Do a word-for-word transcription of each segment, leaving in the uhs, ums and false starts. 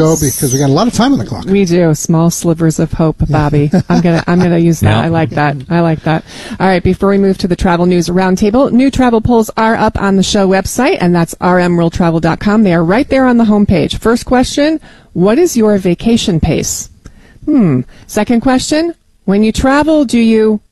go because we got a lot of time on the clock. We do. Small slivers of hope, Bobby. I'm gonna I'm gonna use that. Yeah. I like that. I like that. All right, before we move to the travel news roundtable, new travel polls are up on the show website, and that's r m world travel dot com. They are right there on the homepage. First question, what is your vacation pace? Hmm. Second question, when you travel, do you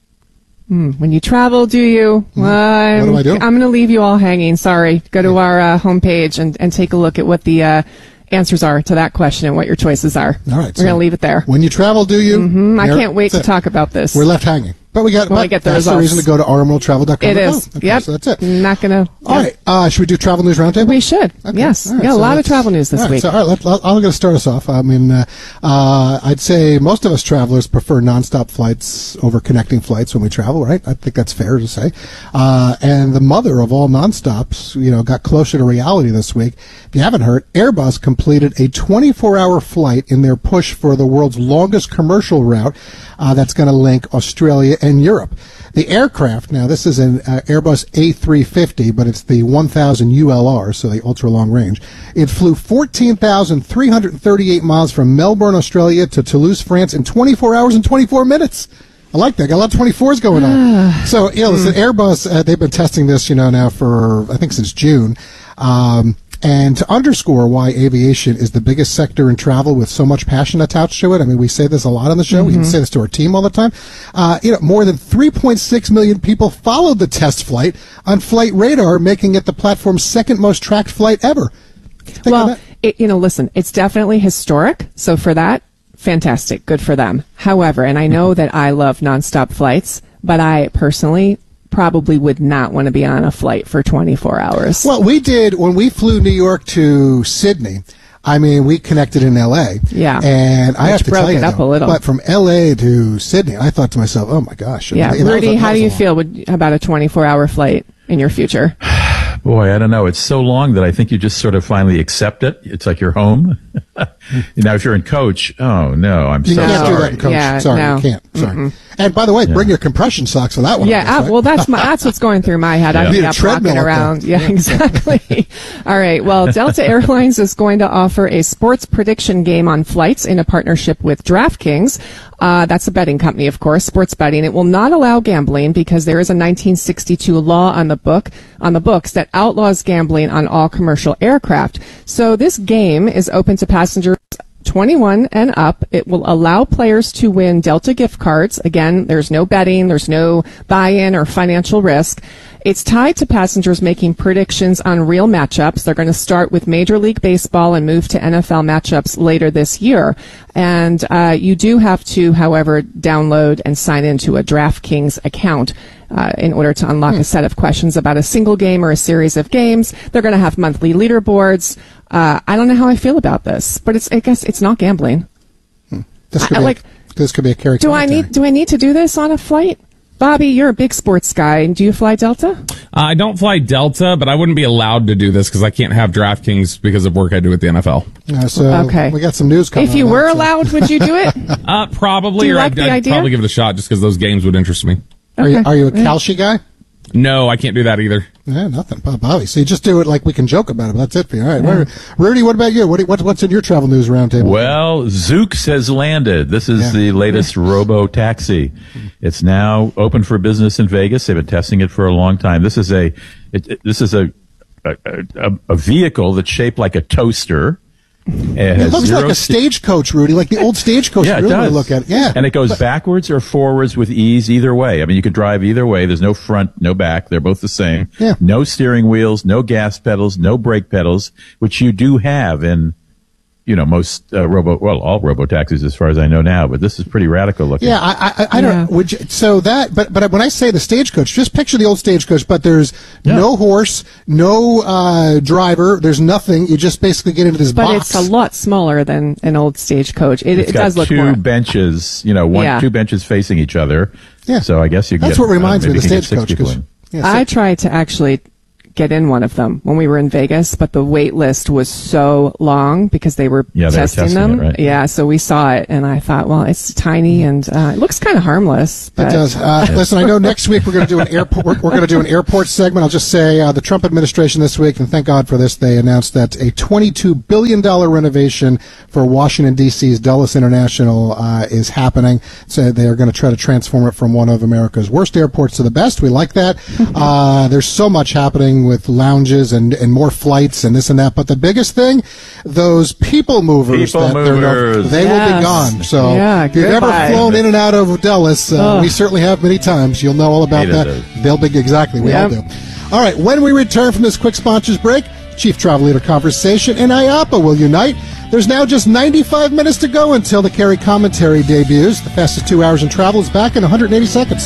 Hmm. When you travel, do you? Mm. What do I do? I'm going to leave you all hanging. Sorry. Go to our uh, homepage and, and take a look at what the uh, answers are to that question and what your choices are. All right. We're so going to leave it there. When you travel, do you? Mm-hmm. I can't wait to it. talk about this. We're left hanging. But we got, well, but I get the that's results. the reason to go to r m world travel dot com. It is. Okay, yep. So that's it. Not going to. All right. Uh, should we do travel news roundtable? We should. Okay. Yes. Right, yeah, so a lot of travel news this all right, week. So, all right. Let, let, I'm going to start us off. I mean, uh, uh, I'd say most of us travelers prefer nonstop flights over connecting flights when we travel, right? I think that's fair to say. Uh, and the mother of all nonstops, you know, got closer to reality this week. If you haven't heard, Airbus completed a twenty-four hour flight in their push for the world's longest commercial route uh, that's going to link Australia and Europe. The aircraft, now this is an uh, Airbus A three fifty, but it's the one thousand U L R, so the ultra long range. It flew fourteen thousand three hundred thirty-eight miles from Melbourne, Australia to Toulouse, France in twenty-four hours and twenty-four minutes. I like that. Got a lot of twenty-fours going on. So, you know, listen, Airbus, uh, they've been testing this, you know, now for, I think, since June. Um, And to underscore why aviation is the biggest sector in travel with so much passion attached to it, I mean, we say this a lot on the show. Mm-hmm. We can say this to our team all the time. Uh, you know, more than three point six million people followed the test flight on Flight Radar, making it the platform's second most tracked flight ever. Think well, it, you know, listen, it's definitely historic. So for that, fantastic. Good for them. However, and I know that I love nonstop flights, but I personally probably would not want to be on a flight for twenty-four hours. Well, we did when we flew New York to Sydney. I mean, we connected in L A. Yeah. And I Which have to broke tell you, it up though, a little. but from L A to Sydney, I thought to myself, oh my gosh. Yeah. You know, Rudy, that was a- how that do was you a lot. feel with, about a twenty-four hour flight in your future? Boy, I don't know. It's so long that I think you just sort of finally accept it. It's like you're home. Now, if you're in coach, oh no, I'm You so can't sorry. do that in coach. Yeah, sorry, no. you can't. Sorry. Mm-mm. And by the way, bring your compression socks for that one. I Yeah, guess, uh, right? well, that's my, that's what's going through my head. Yeah. I'd be Need a up treadmill walking up there. around. Yeah, Yeah. exactly. All right. Well, Delta Airlines is going to offer a sports prediction game on flights in a partnership with DraftKings. Uh, that's a betting company, of course, sports betting. It will not allow gambling because there is a nineteen sixty-two law on the book, on the books that outlaws gambling on all commercial aircraft. So this game is open to passengers twenty-one and up. It will allow players to win Delta gift cards. Again, there's no betting, there's no buy-in or financial risk. It's tied to passengers making predictions on real matchups. They're going to start with Major League Baseball and move to N F L matchups later this year. And uh, you do have to, however, download and sign into a DraftKings account uh, in order to unlock hmm. a set of questions about a single game or a series of games. They're going to have monthly leaderboards. Uh, I don't know how I feel about this, but it's I guess it's not gambling. Hmm. This could I, be like, a, this could be a carry. Do I need do I need to do this on a flight? Bobby, you're a big sports guy. Do you fly Delta? Uh, I don't fly Delta, but I wouldn't be allowed to do this because I can't have DraftKings because of work I do at the N F L. Uh, so Okay. we got some news coming. If you on were that, so- allowed, would you do it? Uh, probably, Do you or like I'd, the I'd idea? probably give it a shot just because those games would interest me. Are you, Okay. are you a Kalshi guy? No, I can't do that either. Yeah, nothing. Bob- Bobby. So you just do it like we can joke about it. But that's it for you. All right. Rudy, what about you? What, do you- what what's in your travel news roundtable? Well, Zoox has landed. This is Yeah. the latest robo taxi. It's now open for business in Vegas. They've been testing it for a long time. This is a it, it- this is a a, a a vehicle that's shaped like a toaster. It, It has looks zero like a st- stagecoach, Rudy, like the old stagecoach. Yeah, it really, when you does. look at it. Yeah, and it goes backwards or forwards with ease either way. I mean, you could drive either way. There's no front, no back. They're both the same. Yeah. No steering wheels, no gas pedals, no brake pedals, which you do have in, you know, most uh, robo, well, all robo taxis as far as I know now. But this is pretty radical looking. Yeah, I, I, I don't. Yeah. Would you, so that, but but when I say the stagecoach, just picture the old stagecoach. But there's Yeah. no horse, no uh, driver. There's nothing. You just basically get into this But box. it's a lot smaller than an old stagecoach. It, It's it got does look two more. benches, you know, one Yeah. two benches facing each other. Yeah. So I guess you can That's get, what reminds uh, me maybe of the you can get six stagecoach. people 'cause- in. yeah, so- I tried to actually get in one of them when we were in Vegas, but the wait list was so long because they were Yeah, they were testing, testing them. it, right? Yeah, so we saw it, and I thought, well, it's tiny and uh, it looks kind of harmless. It But does. Uh, listen, I know next week we're going to do an airport. We're, we're going to do an airport segment. I'll just say uh, the Trump administration this week, and thank God for this, they announced that a twenty-two billion dollars renovation for Washington D C's Dulles International uh, is happening. So they are going to try to transform it from one of America's worst airports to the best. We like that. uh, there's so much happening with lounges and and more flights and this and that. But the biggest thing, those people movers, People that they're no- movers. they will be Yes. gone. So Yeah, if you've goodbye. ever flown in and out of Dulles, uh, we certainly have many times. You'll know all about Hated that. it. They'll be exactly. We all do. Yep. All right. When we return from this quick sponsors break, Chief Travel Leader Conversation and I A P A will unite. There's now just ninety-five minutes to go until the Carrie Commentary debuts. The fastest two hours in travel is back in one hundred eighty seconds.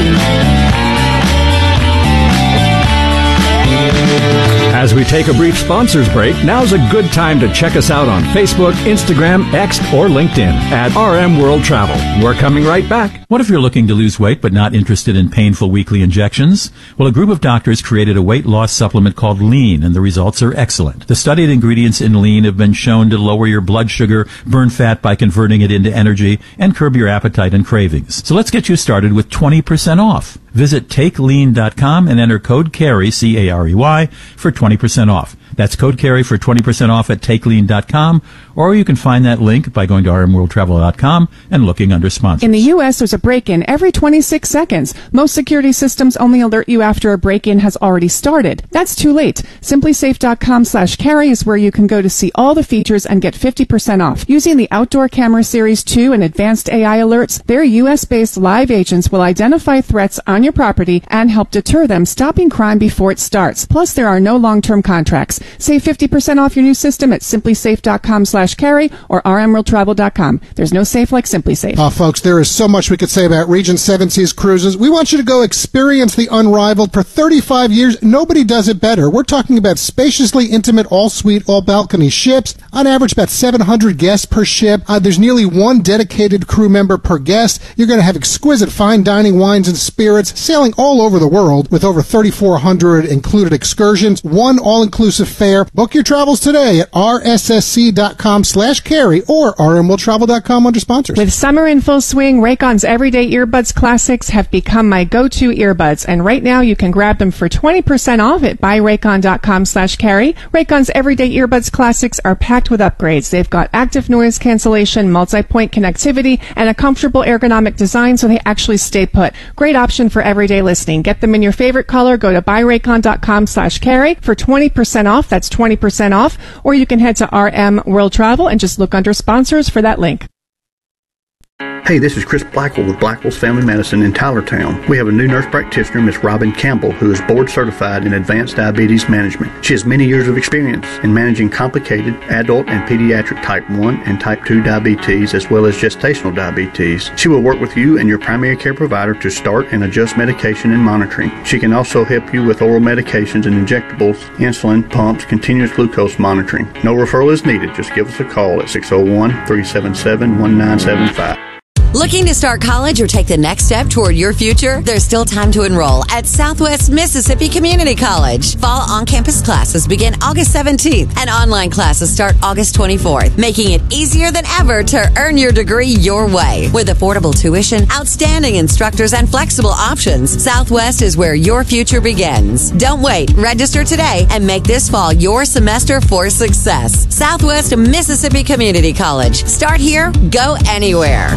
As we take a brief sponsors break, now's a good time to check us out on Facebook, Instagram, X, or LinkedIn at R M World Travel. We're coming right back. What if you're looking to lose weight but not interested in painful weekly injections? Well, a group of doctors created a weight loss supplement called Lean, and the results are excellent. The studied ingredients in Lean have been shown to lower your blood sugar, burn fat by converting it into energy, and curb your appetite and cravings. So let's get you started with twenty percent off. Visit take lean dot com and enter code CARRY, C A R E Y, for twenty percent off. That's code CARRY for twenty percent off at take lean dot com, or you can find that link by going to r m world travel dot com and looking under sponsors. in the U S, there's a break-in every twenty-six seconds. Most security systems only alert you after a break-in has already started. That's too late. simply safe dot com slash carry is where you can go to see all the features and get fifty percent off. Using the Outdoor Camera Series two and advanced A I alerts, their U S-based live agents will identify threats on your property and help deter them, stopping crime before it starts. Plus, there are no long-term contracts. Save fifty percent off your new system at simply safe dot com slash carry or r m world travel dot com. There's no safe like Simply Safe. Uh, folks, there is so much we could say about Regent Seven Seas Cruises. We want you to go experience the unrivaled. For thirty-five years, nobody does it better. We're talking about spaciously intimate, all-suite, all-balcony ships. On average, about seven hundred guests per ship. Uh, there's nearly one dedicated crew member per guest. You're going to have exquisite fine dining, wines, and spirits, sailing all over the world with over thirty-four hundred included excursions, one all-inclusive fare. Book your travels today at r s s c dot com slash carry or r m world travel dot com under sponsors. With summer in full swing, Raycon's Everyday Earbuds Classics have become my go-to earbuds, and right now you can grab them for twenty percent off at buy raycon dot com slash carry. Raycon's Everyday Earbuds Classics are packed with upgrades. They've got active noise cancellation, multi-point connectivity, and a comfortable ergonomic design so they actually stay put. Great option for everyday listening. Get them in your favorite color. Go to buy raycon dot com slash carry for twenty percent off. That's twenty percent off. Or you can head to R M World Travel and just look under sponsors for that link. Hey, this is Chris Blackwell with Blackwell's Family Medicine in Tylertown. We have a new nurse practitioner, Miss Robin Campbell, who is board certified in advanced diabetes management. She has many years of experience in managing complicated adult and pediatric type one and type two diabetes, as well as gestational diabetes. She will work with you and your primary care provider to start and adjust medication and monitoring. She can also help you with oral medications and injectables, insulin, pumps, continuous glucose monitoring. No referral is needed. Just give us a call at six oh one, three seven seven, one nine seven five. Looking to start college or take the next step toward your future? There's still time to enroll at Southwest Mississippi Community College. Fall on-campus classes begin August seventeenth and online classes start August twenty-fourth, making it easier than ever to earn your degree your way. With affordable tuition, outstanding instructors, and flexible options, Southwest is where your future begins. Don't wait. Register today and make this fall your semester for success. Southwest Mississippi Community College. Start here, go anywhere.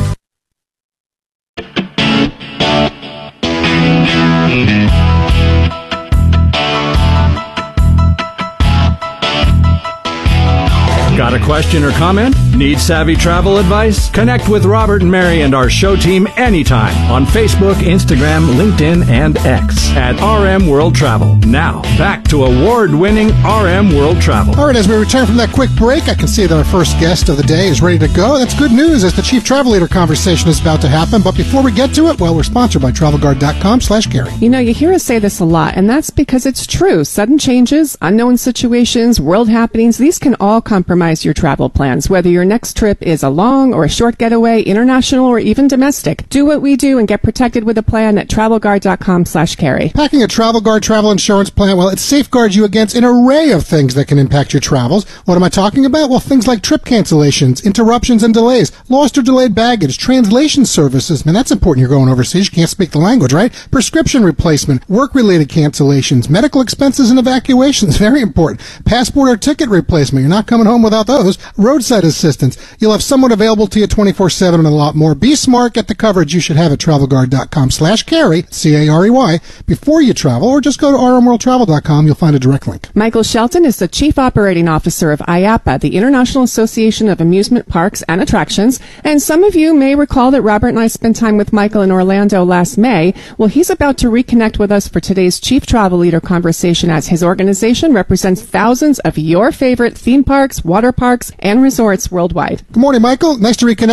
Got a question or comment? Need savvy travel advice? Connect with Robert and Mary and our show team anytime on Facebook, Instagram, LinkedIn, and X at R M World Travel. Now, back to award-winning R M World Travel. All right, as we return from that quick break, I can see that our first guest of the day is ready to go. That's good news as the Chief Travel Leader conversation is about to happen. But before we get to it, well, we're sponsored by travel guard dot com slash Gary. You know, you hear us say this a lot, and that's because it's true. Sudden changes, unknown situations, world happenings, these can all compromise customize your travel plans, whether your next trip is a long or a short getaway, international or even domestic. Do what we do and get protected with a plan at TravelGuard.com slash carry. Packing a TravelGuard travel insurance plan, well, it safeguards you against an array of things that can impact your travels. What am I talking about? Well, things like trip cancellations, interruptions and delays, lost or delayed baggage, translation services. Man, that's important. You're going overseas. You can't speak the language, right? Prescription replacement, work-related cancellations, medical expenses and evacuations. Very important. Passport or ticket replacement. You're not coming home without those. Roadside assistance. You'll have someone available to you twenty-four seven and a lot more. Be smart. Get the coverage you should have at TravelGuard.com slash carry, C A R E Y, before you travel, or just go to R M World Travel dot com. You'll find a direct link. Michael Shelton is the Chief Operating Officer of I A P A, the International Association of Amusement Parks and Attractions. And some of you may recall that Robert and I spent time with Michael in Orlando last May. Well, he's about to reconnect with us for today's Chief Travel Leader conversation, as his organization represents thousands of your favorite theme parks, water parks, and resorts worldwide. Good morning, Michael. Nice to reconnect.